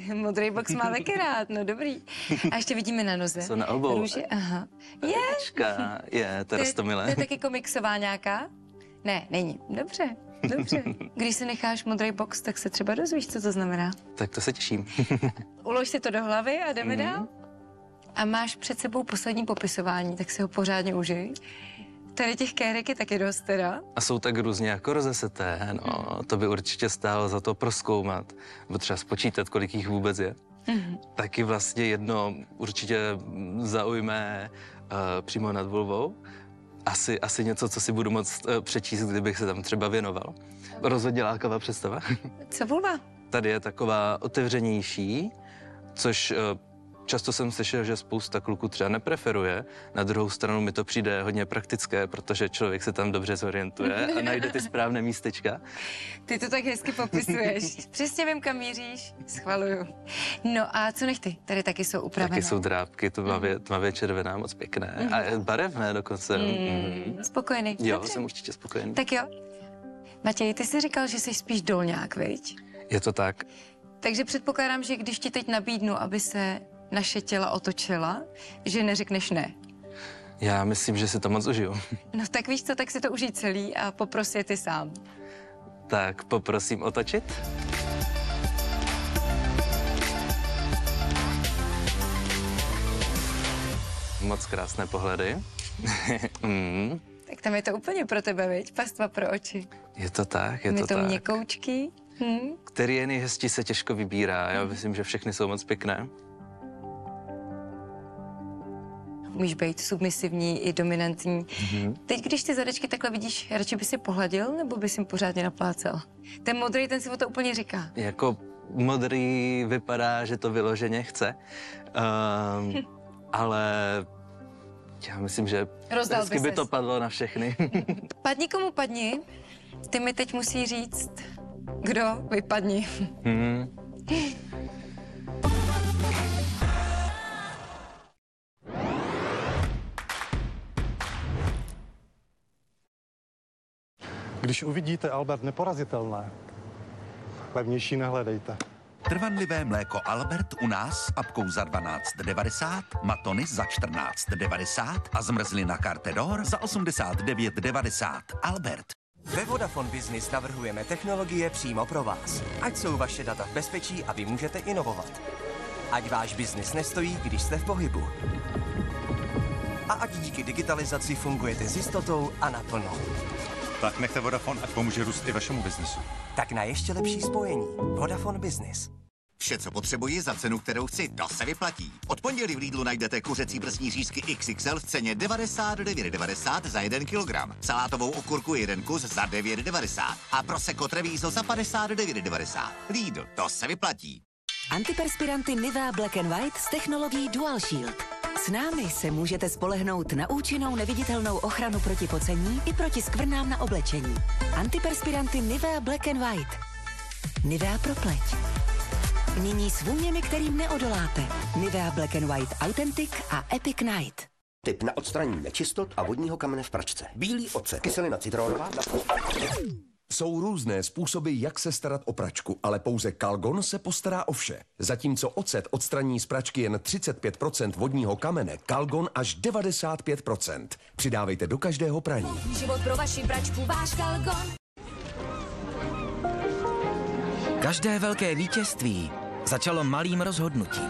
modrý box má taky rád, no dobrý. A ještě vidíme na noze. Jsou na obou. Růže, aha. To je roztomilé. To je taky komiksová nějaká? Ne, není. Dobře. Když si necháš modrý box, tak se třeba dozvíš, co to znamená. Tak to se těším. Ulož si to do hlavy a jdeme dál. A máš před sebou poslední popisování, tak si ho pořádně užij. Tady těch kérek je taky dost teda. A jsou tak různě jako rozeseté, no, to by určitě stálo za to prozkoumat, nebo třeba spočítat, kolik jich vůbec je. Taky vlastně jedno určitě zaujme přímo nad vulvou. Asi něco, co si budu moct přečíst, kdybych se tam třeba věnoval. Rozhodně lákavá představa. Co vulva? Tady je taková otevřenější, což často jsem slyšel, že spousta kluků třeba nepreferuje. Na druhou stranu mi to přijde hodně praktické, protože člověk se tam dobře zorientuje a najde ty správné místečka. Ty to tak hezky popisuješ. Přesně vím, kam míříš. Schvaluju. No a co nechty? Tady taky jsou upravené. Taky jsou drápky, tmavě červená, moc pěkné. A barevné dokonce. Spokojený. Jo, Dobře. jsem určitě spokojený. Tak jo. Matěj, ty jsi říkal, že jsi spíš dolňák, viď? Je to tak. Takže předpokládám, že když ti teď nabídnu, aby se naše těla otočila, že neřekneš ne. Já myslím, že si to moc užiju. No tak víš co, tak si to užij celý a popros je ty sám. Tak poprosím otočit. Moc krásné pohledy. Tak tam je to úplně pro tebe, viď? Pastva pro oči. Je to tak, je My to to tak. měkoučky. Který je nejhezčí, se těžko vybírá. Já myslím, že všechny jsou moc pěkné. Můžeš být submisivní i dominantní. Teď, když ty zadečky takhle vidíš, radši by si pohladil, nebo by si jim pořádně naplácel? Ten modrý, ten si o to úplně říká. Jako modrý vypadá, že to vyloženě chce, ale já myslím, že Rozdal hezky by by ses. to padlo na všechny. Padni komu padni, ty mi teď musí říct, kdo vypadni. Když uvidíte Albert neporazitelné, levnější nehledejte. Trvanlivé mléko Albert u nás s apkou za 12,90, matony za 14,90 a zmrzlina Carte d'Or za 89,90. Albert. Ve Vodafone Business navrhujeme technologie přímo pro vás. Ať jsou vaše data v bezpečí a vy můžete inovovat. Ať váš biznis nestojí, když jste v pohybu. A ať díky digitalizaci fungujete s jistotou a naplno. Tak nechte Vodafone, ať pomůže růst i vašemu biznesu. Tak na ještě lepší spojení. Vodafone Business. Vše, co potřebuji za cenu, kterou chci, to se vyplatí. Od pondělí v Lidlu najdete kuřecí prsní řízky XXL v ceně 99,90 za 1 kilogram. Salátovou okurku 1 kus za 9,90 a prosecco Treviso za 59,90. Lidl, to se vyplatí. Antiperspiranty Nivea Black and White s technologií Dual Shield. S námi se můžete spolehnout na účinnou neviditelnou ochranu proti pocení i proti skvrnám na oblečení. Antiperspiranty Nivea Black and White. Nivea pro pleť. Nyní s vůněmi, kterým neodoláte. Nivea Black and White Authentic a Epic Night. Tip na odstranění nečistot a vodního kamene v pračce. Bílý ocet, kyselina citronová. Jsou různé způsoby, jak se starat o pračku, ale pouze Calgon se postará o vše. Zatímco ocet odstraní z pračky jen 35% vodního kamene, Calgon až 95%. Přidávejte do každého praní. Život pro vaši pračku, váš Calgon. Každé velké vítězství začalo malým rozhodnutím.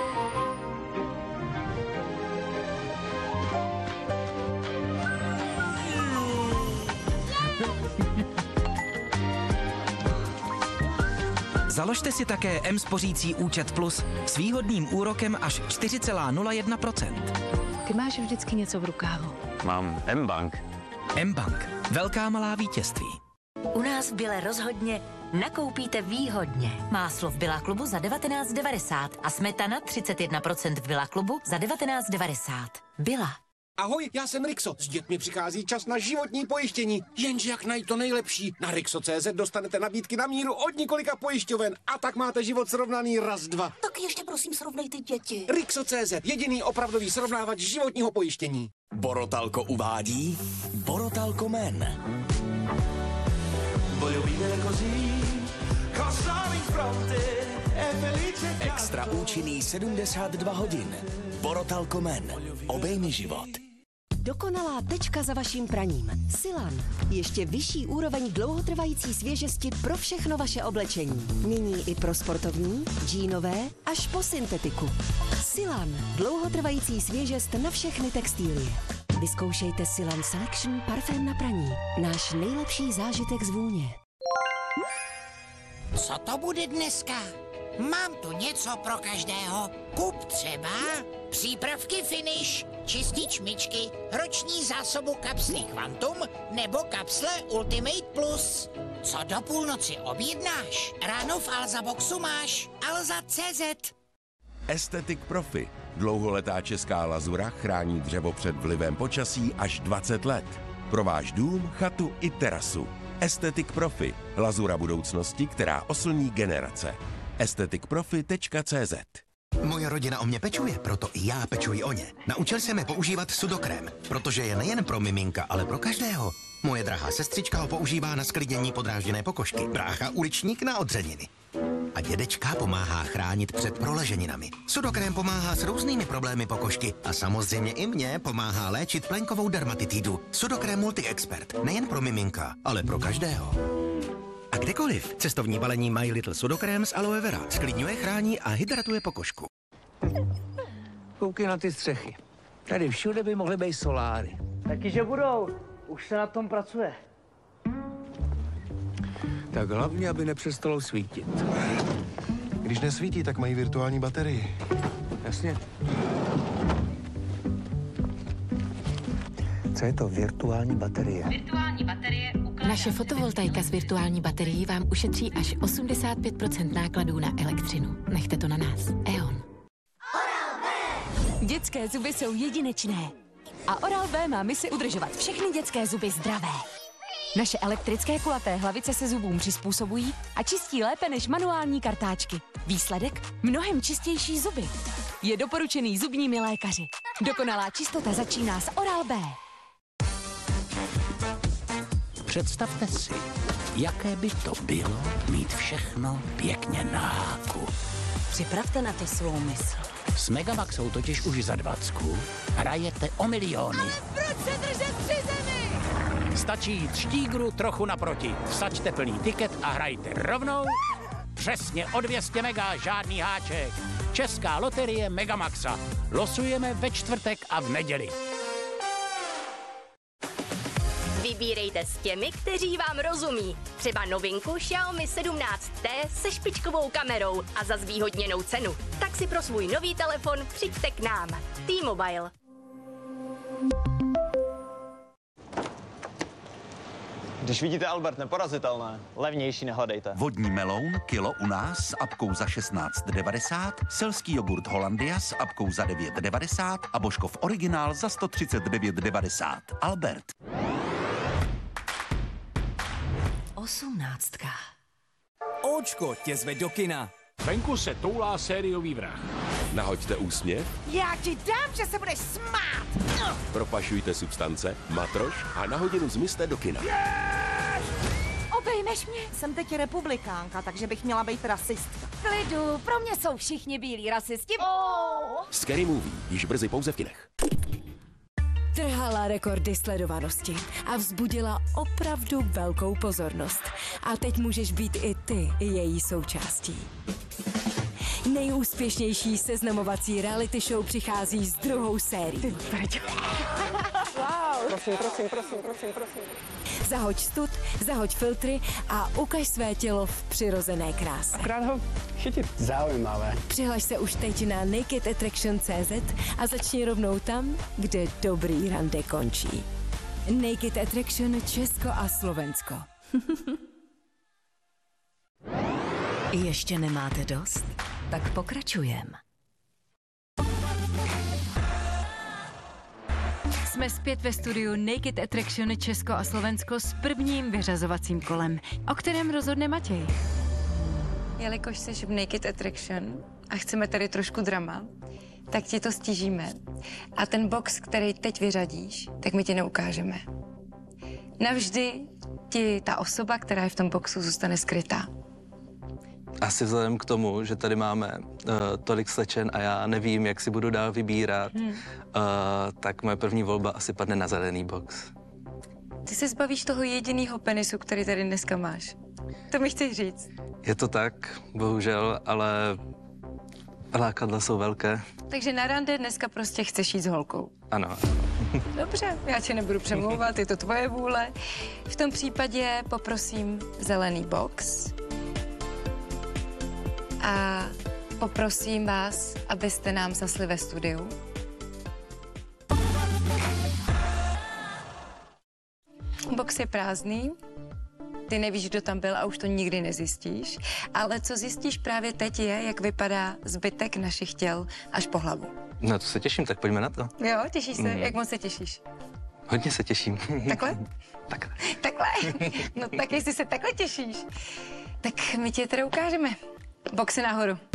Založte si také M-spořící účet Plus s výhodným úrokem až 4,01%. Ty máš vždycky něco v rukávu. Mám M-Bank. M-Bank. Velká malá vítězství. U nás v Bile rozhodně nakoupíte výhodně. Máslo v Billa klubu za 19,90 a smetana 31% v Billa klubu za 19,90. Billa. Ahoj, já jsem Rixo. S dětmi přichází čas na životní pojištění. Jenže jak najít to nejlepší? Na Rixo.cz dostanete nabídky na míru od několika pojišťoven a tak máte život srovnaný raz, dva. Tak ještě prosím srovnejte děti. Rixo.cz, jediný opravdový srovnávač životního pojištění. Borotalko uvádí Borotalko Men. Voglio vivere così, cosa mi fronte Extra účinný 72 hodin. Borotalco Men. Obejmi život. Dokonalá tečka za vaším praním. Silan. Ještě vyšší úroveň dlouhotrvající svěžesti pro všechno vaše oblečení. Nyní i pro sportovní, džínové až po syntetiku. Silan. Dlouhotrvající svěžest na všechny textilie. Vyzkoušejte Silan Selection parfém na praní. Náš nejlepší zážitek z vůně. Co to bude dneska? Mám tu něco pro každého. Kup třeba přípravky Finish, čistič myčky, roční zásobu kapsly Quantum nebo kapsle Ultimate Plus. Co do půlnoci objednáš? Ráno v Alza Boxu máš Alza.cz. Aesthetic Profi. Dlouholetá česká lazura chrání dřevo před vlivem počasí až 20 let. Pro váš dům, chatu i terasu. Aesthetic Profi. Lazura budoucnosti, která oslní generace. aestheticprofi.cz. Moje rodina o mě pečuje, proto i já pečuji o ně. Naučil jsem je používat sudokrém, protože je nejen pro miminka, ale pro každého. Moje drahá sestřička ho používá na sklidnění podrážděné pokožky, brácha uličník na odřeniny. A dědečka pomáhá chránit před proleženinami. Sudokrém pomáhá s různými problémy pokožky a samozřejmě i mě pomáhá léčit plenkovou dermatitidu. Sudokrém Multi-Expert, nejen pro miminka, ale pro každého. A kdekoliv. Cestovní balení My Little Sudokrém z aloe vera. Sklidňuje, chrání a hydratuje pokožku. Koukej na ty střechy. Tady všude by mohly být soláry. Taky, že budou. Už se na tom pracuje. Tak hlavně, aby nepřestalo svítit. Když nesvítí, tak mají virtuální baterii. Jasně. Co je to virtuální baterie? Virtuální baterie Naše fotovoltaika s virtuální baterií vám ušetří až 85% nákladů na elektřinu. Nechte to na nás. E.ON. Dětské zuby jsou jedinečné. A Oral-B má misi udržovat všechny dětské zuby zdravé. Naše elektrické kulaté hlavice se zubům přizpůsobují a čistí lépe než manuální kartáčky. Výsledek? Mnohem čistější zuby. Je doporučený zubními lékaři. Dokonalá čistota začíná s Oral-B. Představte si, jaké by to bylo mít všechno pěkně na háku. Připravte na to svou mysl. S Megamaxou totiž už za 20 hrajete o miliony. Ale proč se držet při zemi? Stačí jít štígru trochu naproti. Vsaďte plný tiket a hrajte rovnou. Přesně o 200 mega, žádný háček. Česká loterie Megamaxa. Losujeme ve čtvrtek a v neděli. Vybírejte s těmi, kteří vám rozumí. Třeba novinku Xiaomi 17T se špičkovou kamerou a za zvýhodněnou cenu. Tak si pro svůj nový telefon přijďte k nám. T-Mobile. Když vidíte Albert neporazitelné, levnější nehledejte. Vodní meloun kilo u nás s apkou za 16,90, selský jogurt Hollandia s apkou za 9,90 a Božkov originál za 139,90. Albert. 18. Očko tě zve do kina. Venku se toulá sériový vrah. Nahoďte úsměv, Já ti dám, že se budeš smát. propašujte substance, matroš a na hodinu zmizte do kina. Obejmeš mě? Jsem teď republikánka, takže bych měla být rasistka. Klidu, pro mě jsou všichni bílí rasisti. Scary Movie, již brzy pouze v kinech. Trhala rekordy sledovanosti a vzbudila opravdu velkou pozornost. A teď můžeš být i ty její součástí. Nejúspěšnější seznamovací reality show přichází s druhou sérií. Wow. Prosím. Zahoď stud, zahoď filtry a ukaž své tělo v přirozené kráse. Akorát ho chytit. Zaujímavé. Přihlaš se už teď na nakedattraction.cz a začni rovnou tam, kde dobrý rande končí. Naked Attraction Česko a Slovensko. Ještě nemáte dost? Tak pokračujem. Jsme zpět ve studiu Naked Attraction Česko a Slovensko s prvním vyřazovacím kolem, o kterém rozhodne Matěj. Jelikož jsi v Naked Attraction a chceme tady trošku drama, tak ti to stížíme. A ten box, který teď vyřadíš, tak my ti neukážeme. Navždy ti ta osoba, která je v tom boxu, zůstane skrytá. asi vzhledem k tomu, že tady máme tolik slečen a já nevím, jak si budu dál vybírat, tak moje první volba asi padne na zelený box. Ty se zbavíš toho jediného penisu, který tady dneska máš. To mi chceš říct. Je to tak, bohužel, ale lákadla jsou velké. Takže na rande dneska prostě chceš jít s holkou. Ano. Dobře, já tě nebudu přemlouvat, je to tvoje vůle. V tom případě poprosím zelený box. A poprosím vás, abyste nám zasli ve studiu. Box je prázdný. Ty nevíš, kdo tam byl a už to nikdy nezjistíš. Ale co zjistíš právě teď je, jak vypadá zbytek našich těl až po hlavu. No to se těším, tak pojďme na to. Jo, těšíš se? Jak moc se těšíš? Hodně se těším. Takhle? Takhle. Takhle? No tak jestli se takhle těšíš, tak my ti je teda ukážeme. Boxy nahoru.